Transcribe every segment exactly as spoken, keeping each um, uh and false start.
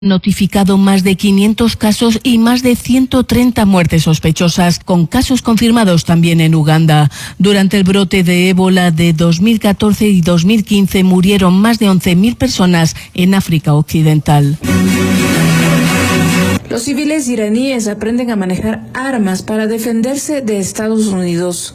Notificado más de quinientos casos y más de ciento treinta muertes sospechosas, con casos confirmados también en Uganda. Durante el brote de ébola de dos mil catorce y dos mil quince murieron más de once mil personas en África Occidental. Los civiles iraníes aprenden a manejar armas para defenderse de Estados Unidos.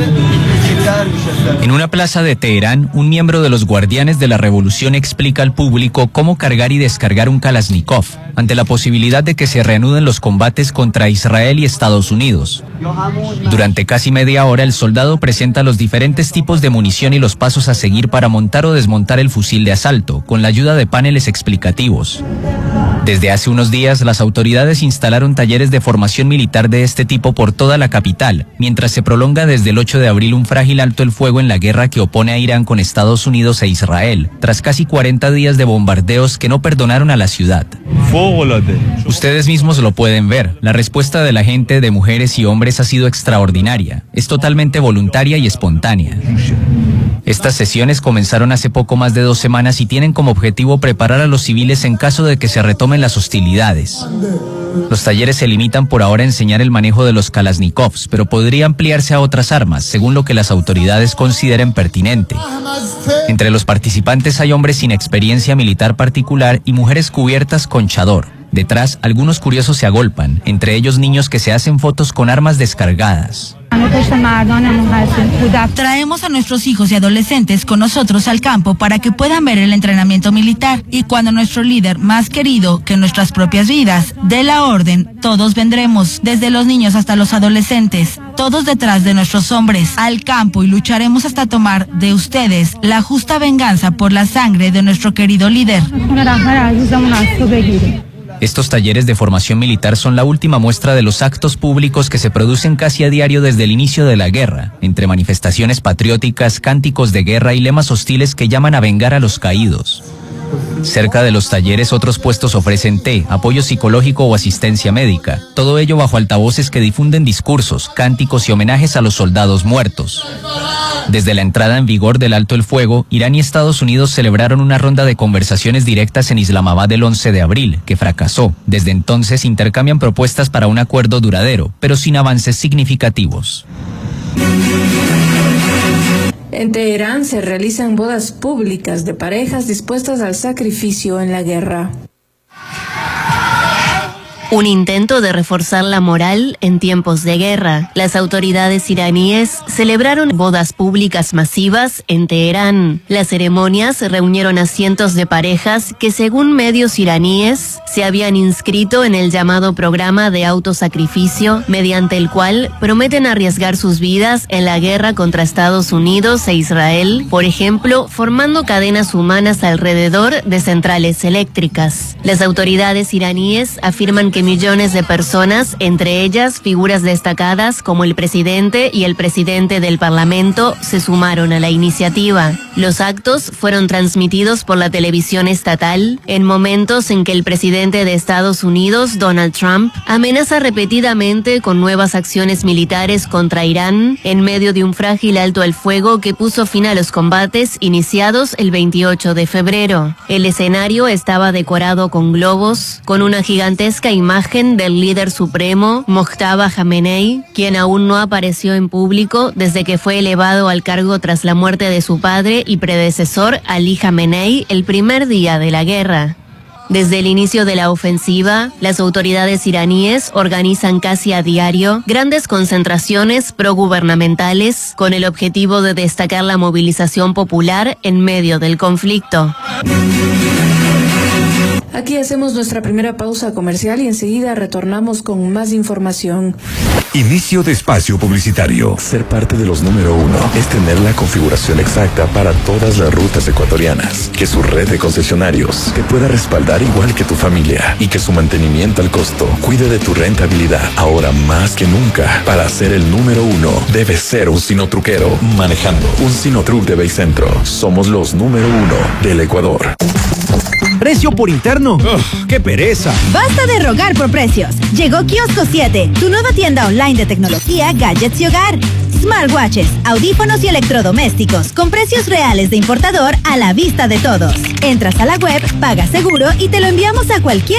En una plaza de Teherán, un miembro de los Guardianes de la Revolución explica al público cómo cargar y descargar un Kalashnikov ante la posibilidad de que se reanuden los combates contra Israel y Estados Unidos. Durante casi media hora, el soldado presenta los diferentes tipos de munición y los pasos a seguir para montar o desmontar el fusil de asalto, con la ayuda de paneles explicativos. Desde hace unos días, las autoridades instalaron talleres de formación militar de este tipo por toda la capital, mientras se prolonga desde el ocho de abril un frágil alto el fuego en la guerra que opone a Irán con Estados Unidos e Israel, tras casi cuarenta días de bombardeos que no perdonaron a la ciudad. Ustedes mismos lo pueden ver, la respuesta de la gente, de mujeres y hombres, ha sido extraordinaria, es totalmente voluntaria y espontánea. Estas sesiones comenzaron hace poco más de dos semanas y tienen como objetivo preparar a los civiles en caso de que se retomen las hostilidades. Los talleres se limitan por ahora a enseñar el manejo de los Kalashnikovs, pero podría ampliarse a otras armas, según lo que las autoridades consideren pertinente. Entre los participantes hay hombres sin experiencia militar particular y mujeres cubiertas con chador. Detrás, algunos curiosos se agolpan, entre ellos niños que se hacen fotos con armas descargadas. Traemos a nuestros hijos y adolescentes con nosotros al campo para que puedan ver el entrenamiento militar, y cuando nuestro líder, más querido que nuestras propias vidas, dé la orden, todos vendremos, desde los niños hasta los adolescentes, todos detrás de nuestros hombres, al campo, y lucharemos hasta tomar de ustedes la justa venganza por la sangre de nuestro querido líder. Estos talleres de formación militar son la última muestra de los actos públicos que se producen casi a diario desde el inicio de la guerra, entre manifestaciones patrióticas, cánticos de guerra y lemas hostiles que llaman a vengar a los caídos. Cerca de los talleres, otros puestos ofrecen té, apoyo psicológico o asistencia médica, todo ello bajo altavoces que difunden discursos, cánticos y homenajes a los soldados muertos. Desde la entrada en vigor del alto el fuego, Irán y Estados Unidos celebraron una ronda de conversaciones directas en Islamabad el once de abril, que fracasó. Desde entonces intercambian propuestas para un acuerdo duradero, pero sin avances significativos. En Teherán se realizan bodas públicas de parejas dispuestas al sacrificio en la guerra. Un intento de reforzar la moral en tiempos de guerra. Las autoridades iraníes celebraron bodas públicas masivas en Teherán. Las ceremonias reunieron a cientos de parejas que, según medios iraníes, se habían inscrito en el llamado programa de autosacrificio, mediante el cual prometen arriesgar sus vidas en la guerra contra Estados Unidos e Israel, por ejemplo, formando cadenas humanas alrededor de centrales eléctricas. Las autoridades iraníes afirman que millones de personas, entre ellas figuras destacadas como el presidente y el presidente del Parlamento, se sumaron a la iniciativa. Los actos fueron transmitidos por la televisión estatal en momentos en que el presidente de Estados Unidos, Donald Trump, amenaza repetidamente con nuevas acciones militares contra Irán en medio de un frágil alto al fuego que puso fin a los combates iniciados el veintiocho de febrero. El escenario estaba decorado con globos, con una gigantesca imagen imagen del líder supremo, Mojtaba Khamenei, quien aún no apareció en público desde que fue elevado al cargo tras la muerte de su padre y predecesor, Ali Khamenei, el primer día de la guerra. Desde el inicio de la ofensiva, las autoridades iraníes organizan casi a diario grandes concentraciones progubernamentales con el objetivo de destacar la movilización popular en medio del conflicto. Aquí hacemos nuestra primera pausa comercial y enseguida retornamos con más información. Inicio de espacio publicitario. Ser parte de los número uno es tener la configuración exacta para todas las rutas ecuatorianas. Que su red de concesionarios te pueda respaldar igual que tu familia y que su mantenimiento al costo cuide de tu rentabilidad. Ahora más que nunca, para ser el número uno, debes ser un sinotruquero manejando un Sinotruc de Baycentro. Somos los número uno del Ecuador. Precio por interno. Ugh, ¡qué pereza! Basta de rogar por precios. Llegó Kiosco siete, tu nueva tienda online de tecnología, gadgets y hogar. Smartwatches, audífonos y electrodomésticos con precios reales de importador a la vista de todos. Entras a la web, pagas seguro y te lo enviamos a cualquier